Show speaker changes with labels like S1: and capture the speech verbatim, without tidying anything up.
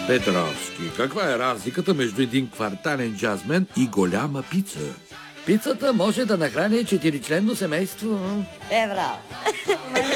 S1: Петровски, каква е разликата между един квартален джазмен и голяма пица? Пицата може да нахрани четиричленно семейство.
S2: Е, браво!